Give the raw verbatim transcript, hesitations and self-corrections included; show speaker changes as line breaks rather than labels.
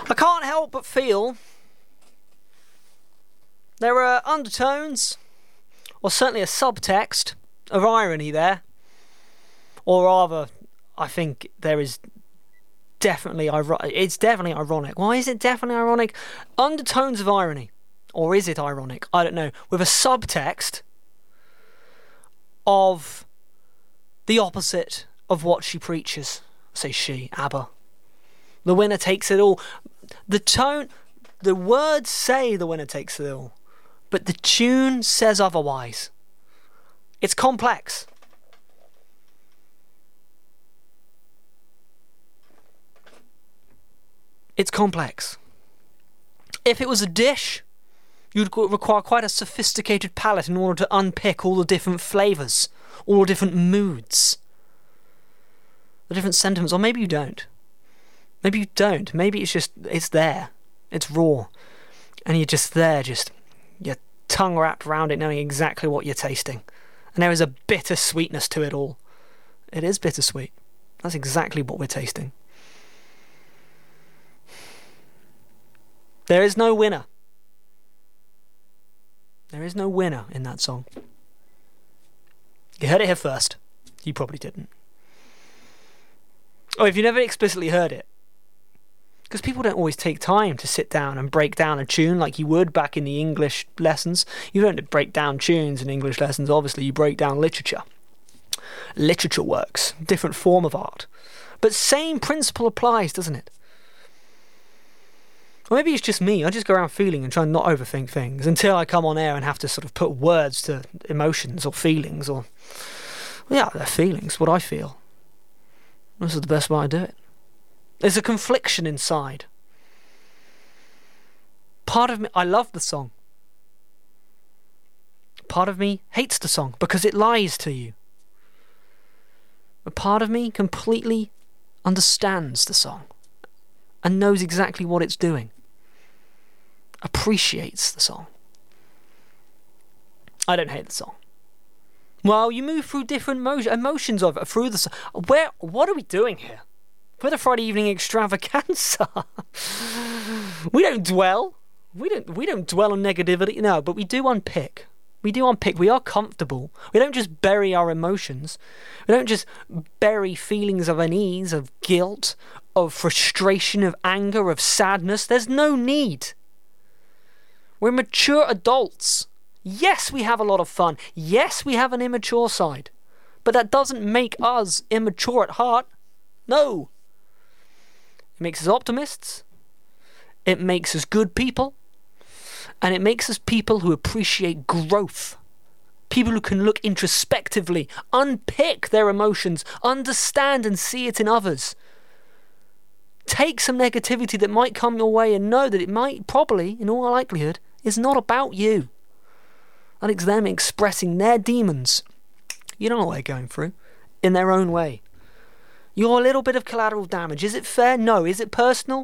I can't help but feel there are undertones, or certainly a subtext of irony there. Or rather, I think there is definitely ironic. It's definitely ironic. Why is it definitely ironic? Undertones of irony. Or is it ironic? I don't know. With a subtext of the opposite of what she preaches. Say she, ABBA. The winner takes it all. The tone, the words say the winner takes it all. But the tune says otherwise. It's complex. It's complex. If it was a dish, you'd require quite a sophisticated palate in order to unpick all the different flavours, all the different moods, the different sentiments. Or maybe you don't. Maybe you don't. Maybe it's just, it's there. It's raw. And you're just there, just, your tongue wrapped around it, knowing exactly what you're tasting. And there is a bitter sweetness to it all. It is bittersweet. That's exactly what we're tasting. There is no winner. There is no winner in that song. You heard it here first. You probably didn't. Oh, if you never explicitly heard it, because people don't always take time to sit down and break down a tune like you would back in the English lessons. You don't break down tunes in English lessons, obviously. You break down literature. Literature works. Different form of art. But same principle applies, doesn't it? Or maybe it's just me. I just go around feeling and try and not overthink things until I come on air and have to sort of put words to emotions or feelings or... Yeah, they're feelings, what I feel. This is the best way I do it. There's a confliction inside. Part of me... I love the song. Part of me hates the song because it lies to you. But part of me completely understands the song and knows exactly what it's doing. Appreciates the song. I don't hate the song. Well, you move through different mo- emotions of it through the song. Where? What are we doing here? We're the Friday evening extravaganza. We don't dwell. We don't. We don't dwell on negativity. No, but we do unpick. We do unpick. We are comfortable. We don't just bury our emotions. We don't just bury feelings of unease, of guilt, of frustration, of anger, of sadness. There's no need. We're mature adults. Yes, we have a lot of fun. Yes, we have an immature side. But that doesn't make us immature at heart. No. It makes us optimists. It makes us good people. And it makes us people who appreciate growth. People who can look introspectively, unpick their emotions, understand and see it in others. Take some negativity that might come your way and know that it might probably, in all likelihood, is not about you. And it's them expressing their demons. You don't know what they're going through. In their own way. You're a little bit of collateral damage. Is it fair? No. Is it personal?